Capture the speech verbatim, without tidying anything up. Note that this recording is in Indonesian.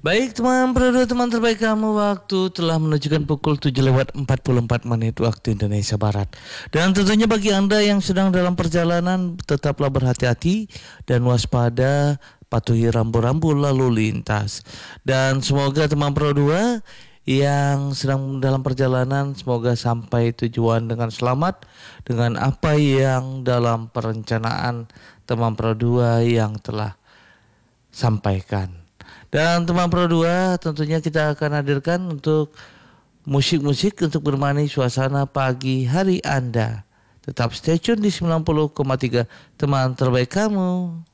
Baik teman Pro dua, teman terbaik kamu, waktu telah menunjukkan pukul tujuh lewat empat puluh empat menit waktu Indonesia Barat. Dan tentunya bagi Anda yang sedang dalam perjalanan, tetaplah berhati-hati dan waspada, patuhi rambu-rambu lalu lintas. Dan semoga teman Pro dua yang sedang dalam perjalanan semoga sampai tujuan dengan selamat, dengan apa yang dalam perencanaan teman Pro dua yang telah sampaikan. Dan teman Pro dua tentunya kita akan hadirkan untuk musik-musik untuk bermani suasana pagi hari Anda. Tetap stay tune di sembilan puluh koma tiga teman terbaik kamu.